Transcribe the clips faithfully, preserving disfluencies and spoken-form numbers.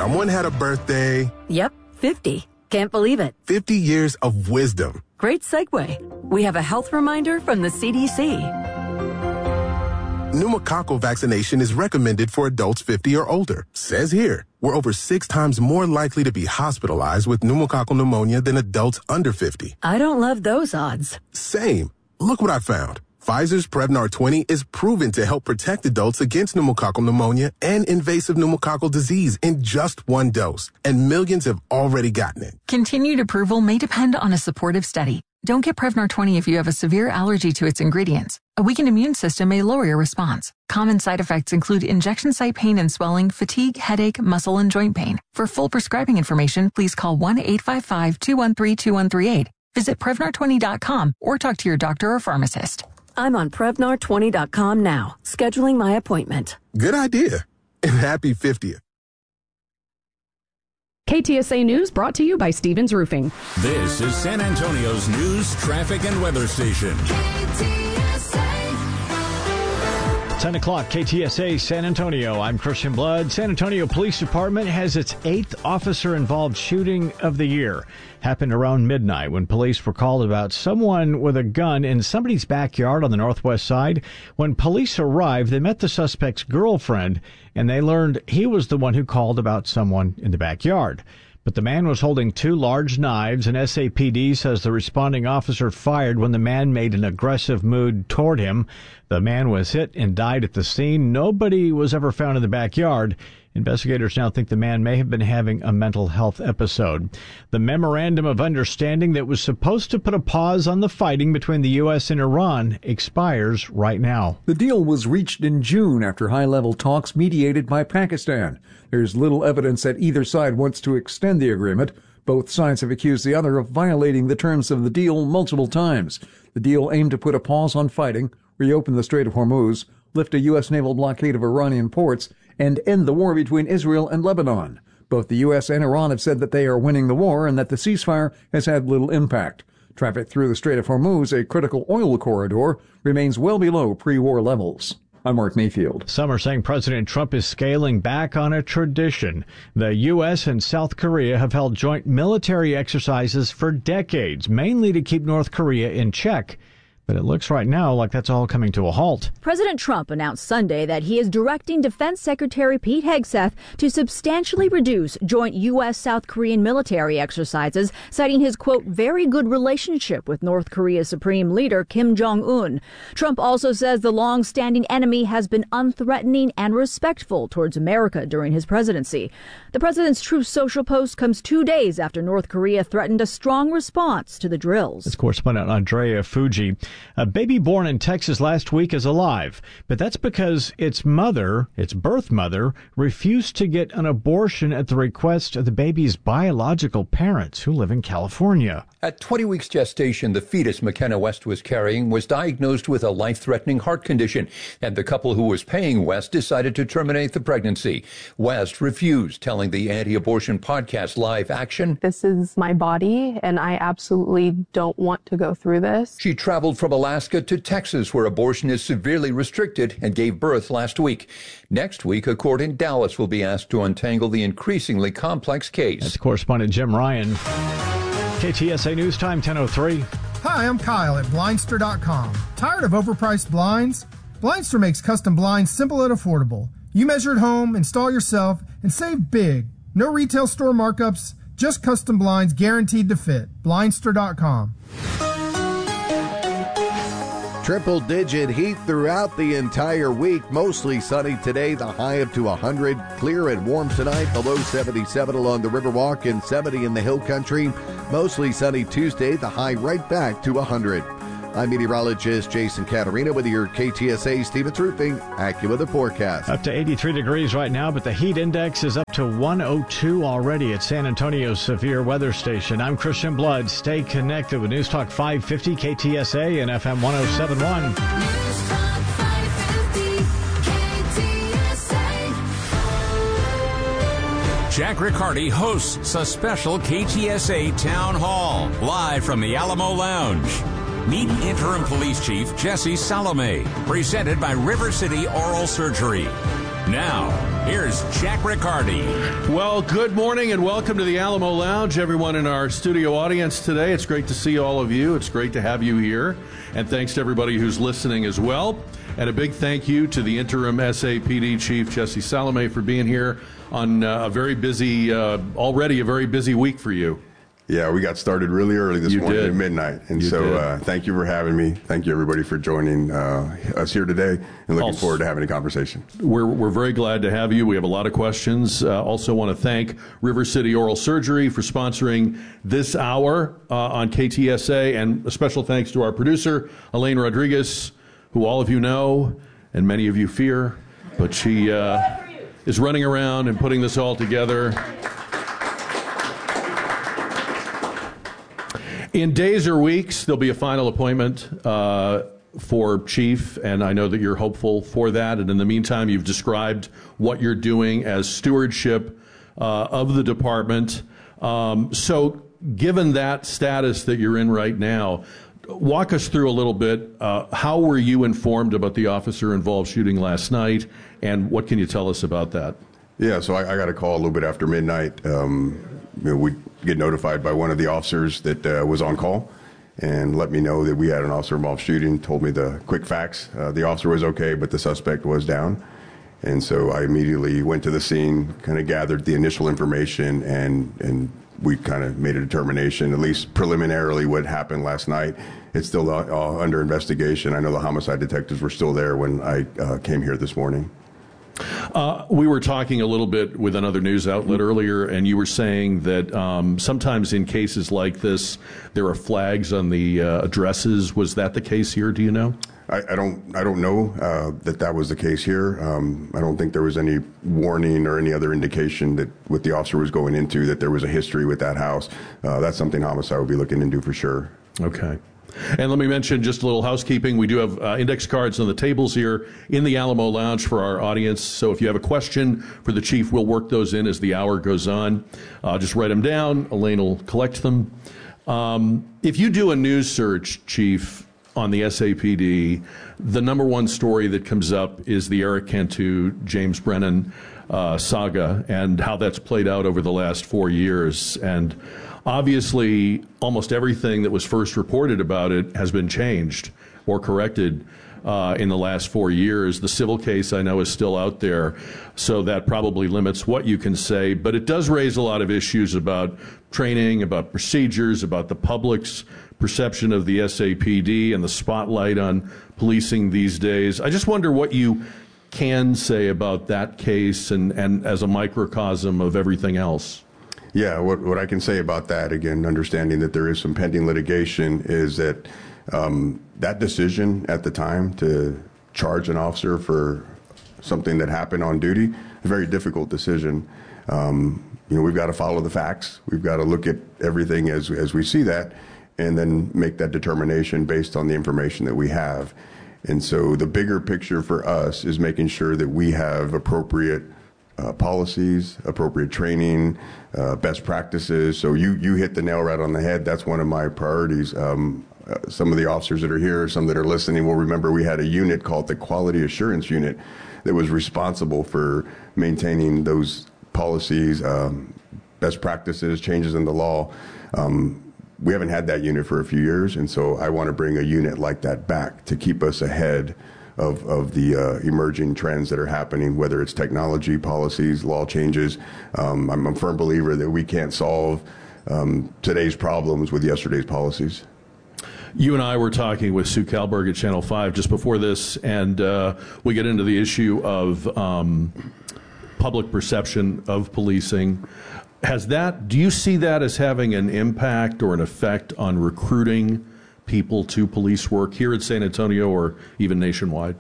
Someone had a birthday. Yep, fifty. Can't believe it. fifty years of wisdom. Great segue. We have a health reminder from the C D C. Pneumococcal vaccination is recommended for adults fifty or older. Says here, we're over six times more likely to be hospitalized with pneumococcal pneumonia than adults under fifty. I don't love those odds. Same. Look what I found. Pfizer's Prevnar twenty is proven to help protect adults against pneumococcal pneumonia and invasive pneumococcal disease in just one dose, and millions have already gotten it. Continued approval may depend on a supportive study. Don't get Prevnar twenty if you have a severe allergy to its ingredients. A weakened immune system may lower your response. Common side effects include injection site pain and swelling, fatigue, headache, muscle, and joint pain. For full prescribing information, please call one eight five five, two one three, two one three eight. Visit Prevnar twenty dot com or talk to your doctor or pharmacist. I'm on Prevnar twenty dot com now, scheduling my appointment. Good idea. And happy fiftieth. K T S A News brought to you by Stevens Roofing. This is San Antonio's news, traffic, and weather station. K T S A. ten o'clock, K T S A, San Antonio. I'm Christian Blood. San Antonio Police Department has its eighth officer-involved shooting of the year. Happened around midnight when police were called about someone with a gun in somebody's backyard on the northwest side. When police arrived, they met the suspect's girlfriend, and they learned he was the one who called about someone in the backyard. But the man was holding two large knives, and S A P D says the responding officer fired when the man made an aggressive move toward him. The man was hit and died at the scene. Nobody was ever found in the backyard. Investigators now think the man may have been having a mental health episode. The memorandum of understanding that was supposed to put a pause on the fighting between the U S and Iran expires right now. The deal was reached in June after high-level talks mediated by Pakistan. There's little evidence that either side wants to extend the agreement. Both sides have accused the other of violating the terms of the deal multiple times. The deal aimed to put a pause on fighting, reopen the Strait of Hormuz, lift a U S naval blockade of Iranian ports, and end the war between Israel and Lebanon. Both the U S and Iran have said that they are winning the war and that the ceasefire has had little impact. Traffic through the Strait of Hormuz, a critical oil corridor, remains well below pre-war levels. I'm Mark Mayfield. Some are saying President Trump is scaling back on a tradition. The U S and South Korea have held joint military exercises for decades, mainly to keep North Korea in check. But it looks right now like that's all coming to a halt. President Trump announced Sunday that he is directing Defense Secretary Pete Hegseth to substantially reduce joint U S South Korean military exercises, citing his, quote, very good relationship with North Korea's Supreme Leader Kim Jong-un. Trump also says the long-standing enemy has been unthreatening and respectful towards America during his presidency. The president's Truth Social post comes two days after North Korea threatened a strong response to the drills. That's correspondent Andrea Fuji. A baby born in Texas last week is alive, but that's because its mother, its birth mother, refused to get an abortion at the request of the baby's biological parents who live in California. At twenty weeks gestation, the fetus McKenna West was carrying was diagnosed with a life-threatening heart condition, and the couple who was paying West decided to terminate the pregnancy. West refused, telling the anti-abortion podcast Live Action, "This is my body, and I absolutely don't want to go through this." She traveled from Alaska to Texas, where abortion is severely restricted, and gave birth last week. Next week, a court in Dallas will be asked to untangle the increasingly complex case. That's correspondent Jim Ryan. K T S A News Time, ten oh three. Hi, I'm Kyle at Blindster dot com. Tired of overpriced blinds? Blindster makes custom blinds simple and affordable. You measure at home, install yourself, and save big. No retail store markups, just custom blinds guaranteed to fit. Blindster dot com. Triple-digit heat throughout the entire week. Mostly sunny today, the high up to one hundred. Clear and warm tonight, the low seventy-seven along the Riverwalk and seventy in the Hill Country. Mostly sunny Tuesday, the high right back to one hundred. I'm meteorologist Jason Caterina with your K T S A Stevens Roofing AccuWeather forecast. Up to eighty-three degrees right now, but the heat index is up to one oh two already at San Antonio's severe weather station. I'm Christian Blood. Stay connected with News Talk five fifty K T S A and F M one oh seven point one. News Talk five fifty K T S A. Jack Riccardi hosts a special K T S A Town Hall, live from the Alamo Lounge. Meet Interim Police Chief Jesse Salome, presented by River City Oral Surgery. Now, here's Jack Riccardi. Well, good morning and welcome to the Alamo Lounge, everyone in our studio audience today. It's great to see all of you. It's great to have you here. And thanks to everybody who's listening as well. And a big thank you to the interim S A P D Chief, Jesse Salome, for being here on uh, a very busy, uh, already a very busy week for you. Yeah, we got started really early this You morning did. at midnight. And You so did. uh, thank you for having me. Thank you, everybody, for joining uh, us here today and looking Also- forward to having a conversation. We're, we're very glad to have you. We have a lot of questions. Uh, also want to thank River City Oral Surgery for sponsoring this hour uh, on K T S A. And a special thanks to our producer, Elaine Rodriguez, who all of you know and many of you fear. But she uh, is running around and putting this all together. In days or weeks, there'll be a final appointment uh, for Chief, and I know that you're hopeful for that. And in the meantime, you've described what you're doing as stewardship uh, of the department. Um, so given that status that you're in right now, walk us through a little bit. Uh, how were you informed about the officer-involved shooting last night, and what can you tell us about that? Yeah, so I, I got a call a little bit after midnight. Um, you know, we get notified by one of the officers that uh, was on call and let me know that we had an officer-involved shooting, told me the quick facts. Uh, the officer was okay, but the suspect was down. And so I immediately went to the scene, kind of gathered the initial information, and, and we kind of made a determination, at least preliminarily, what happened last night. It's still uh, uh, under investigation. I know the homicide detectives were still there when I uh, came here this morning. Uh, we were talking a little bit with another news outlet earlier, and you were saying that um, sometimes in cases like this, there are flags on the uh, addresses. Was that the case here? Do you know? I, I don't. I don't know uh, that that was the case here. Um, I don't think there was any warning or any other indication that what the officer was going into, that there was a history with that house. Uh, that's something homicide would be looking into for sure. Okay. And let me mention just a little housekeeping. We do have uh, index cards on the tables here in the Alamo Lounge for our audience. So if you have a question for the chief, we'll work those in as the hour goes on. Uh, just write them down. Elaine will collect them. Um, if you do a news search, Chief, on the S A P D, the number one story that comes up is the Eric Cantu, James Brennan uh, saga and how that's played out over the last four years. And obviously, almost everything that was first reported about it has been changed or corrected uh, in the last four years. The civil case, I know, is still out there, so that probably limits what you can say. But it does raise a lot of issues about training, about procedures, about the public's perception of the S A P D and the spotlight on policing these days. I just wonder what you can say about that case and, and as a microcosm of everything else. Yeah, what, what I can say about that, again, understanding that there is some pending litigation, is that um, that decision at the time to charge an officer for something that happened on duty, a very difficult decision. Um, you know, we've got to follow the facts. We've got to look at everything as, as we see that, and then make that determination based on the information that we have. And so the bigger picture for us is making sure that we have appropriate Uh, policies, appropriate training, uh, best practices. So you you hit the nail right on the head. That's one of my priorities. Um, uh, some of the officers that are here, some that are listening, will remember we had a unit called the Quality Assurance Unit that was responsible for maintaining those policies, um, best practices, changes in the law. Um, we haven't had that unit for a few years, and so I want to bring a unit like that back to keep us ahead of, of the uh, emerging trends that are happening, whether it's technology, policies, law changes. Um, I'm a firm believer that we can't solve um, today's problems with yesterday's policies. You and I were talking with Sue Kalberg at Channel five just before this, and uh, we get into the issue of um, public perception of policing. Has that, do you see that as having an impact or an effect on recruiting people to police work here in San Antonio or even nationwide?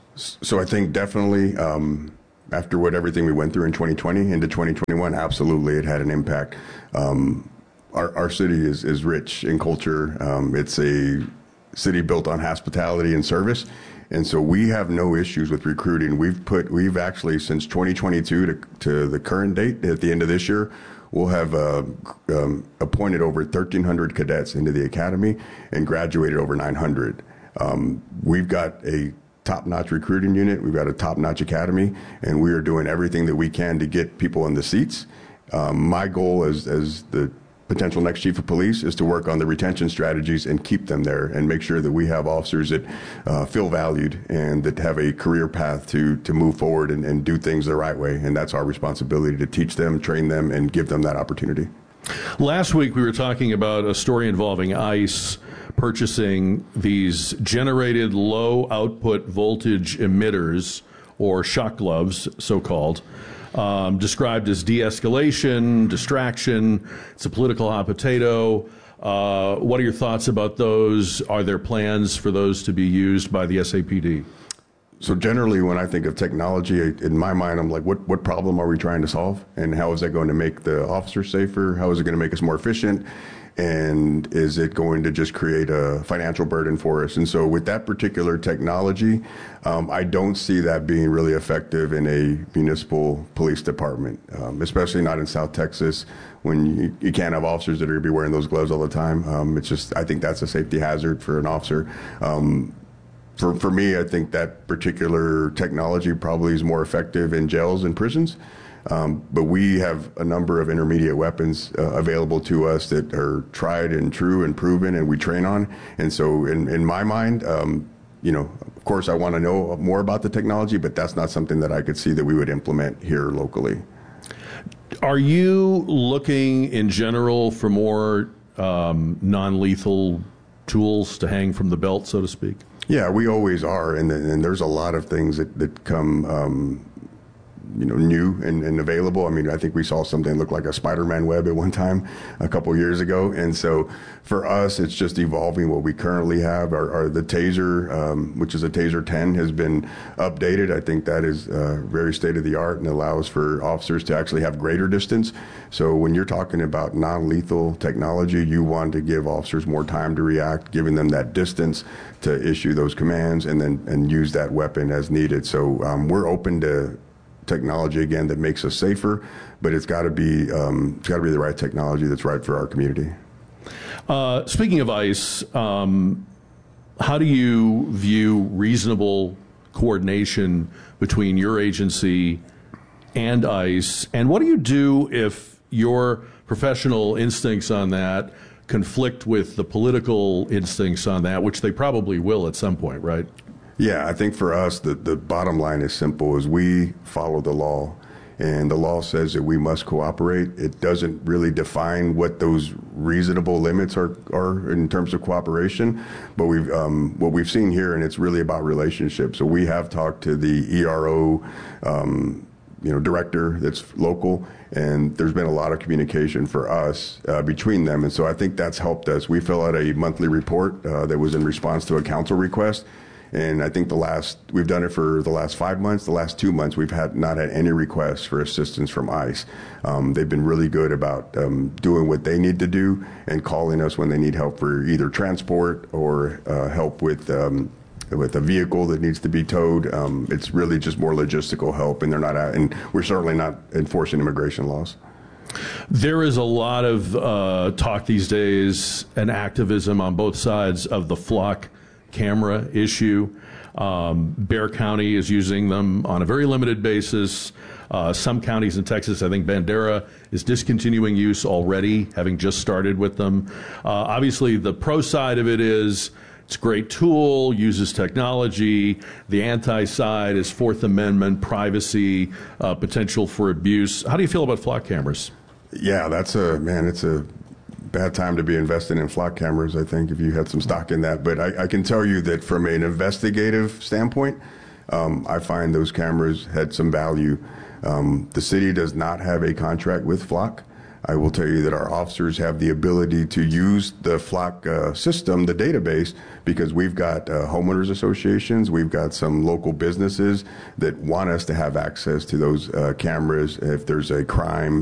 So I think definitely um, after what everything we went through in twenty twenty into twenty twenty-one, absolutely it had an impact. Um, our, our city is, is rich in culture. Um, it's a city built on hospitality and service. And so we have no issues with recruiting. We've put, we've actually, since twenty twenty-two to, to the current date, at the end of this year, we'll have uh, um, appointed over thirteen hundred cadets into the academy and graduated over nine hundred. Um, we've got a top-notch recruiting unit. We've got a top-notch academy, and we are doing everything that we can to get people in the seats. Um, my goal as, as the potential next chief of police is to work on the retention strategies and keep them there and make sure that we have officers that uh, feel valued and that have a career path to to move forward and, and do things the right way. And that's our responsibility, to teach them, train them, and give them that opportunity. Last week we were talking about a story involving ICE purchasing these generated low output voltage emitters, or shock gloves, so-called. Um, described as de-escalation, distraction. It's a political hot potato. Uh, what are your thoughts about those? Are there plans for those to be used by the S A P D? So generally, when I think of technology, in my mind, I'm like, what, what problem are we trying to solve? And how is that going to make the officers safer? How is it going to make us more efficient? And is it going to just create a financial burden for us? And so with that particular technology, um, I don't see that being really effective in a municipal police department, um, especially not in South Texas, when you, you can't have officers that are going to be wearing those gloves all the time. Um, it's just, I think that's a safety hazard for an officer. Um, for, for me, I think that particular technology probably is more effective in jails and prisons. Um, but we have a number of intermediate weapons uh, available to us that are tried and true and proven, and we train on. And so in, in my mind, um, you know, of course, I want to know more about the technology, but that's not something that I could see that we would implement here locally. Are you looking in general for more um, non-lethal tools to hang from the belt, so to speak? Yeah, we always are. And, and there's a lot of things that, that come um, you know, new and, and available. I mean, I think we saw something that looked like a Spider-Man web at one time a couple of years ago. And so for us, it's just evolving what we currently have. Our, our the Taser, um, which is a Taser ten, has been updated. I think that is uh, very state-of-the-art and allows for officers to actually have greater distance. So when you're talking about non-lethal technology, you want to give officers more time to react, giving them that distance to issue those commands and then and use that weapon as needed. So um, we're open to technology again that makes us safer, but it's got to be um, it's got to be the right technology that's right for our community. Uh, speaking of ICE, um, how do you view reasonable coordination between your agency and ICE, and what do you do if your professional instincts on that conflict with the political instincts on that, which they probably will at some point, right? Yeah, I think for us, the, the bottom line is simple, is we follow the law. And the law says that we must cooperate. It doesn't really define what those reasonable limits are, are in terms of cooperation. But we've, um, what we've seen here, and it's really about relationships. So we have talked to the E R O, um, you know, director that's local, and there's been a lot of communication for us uh, between them. And so I think that's helped us. We fill out a monthly report uh, that was in response to a council request. And I think the last, we've done it for the last five months. The last two months, we've had not had any requests for assistance from ICE. Um, they've been really good about um, doing what they need to do and calling us when they need help for either transport or uh, help with um, with a vehicle that needs to be towed. Um, it's really just more logistical help, and they're not, and we're certainly not enforcing immigration laws. There is a lot of uh, talk these days and activism on both sides of the flock camera issue. Um, Bexar County is using them on a very limited basis. Uh, some counties in Texas, I think Bandera is discontinuing use already, having just started with them. Uh, obviously, the pro side of it is it's a great tool, uses technology. The anti-side is Fourth Amendment, privacy, uh, potential for abuse. How do you feel about flock cameras? Yeah, that's a, man, it's a bad time to be investing in flock cameras, I think, if you had some stock in that. But I, I can tell you that from an investigative standpoint, um, I find those cameras had some value. Um, the city does not have a contract with Flock. I will tell you that our officers have the ability to use the Flock uh, system, the database, because we've got uh, homeowners associations, we've got some local businesses that want us to have access to those uh, cameras if there's a crime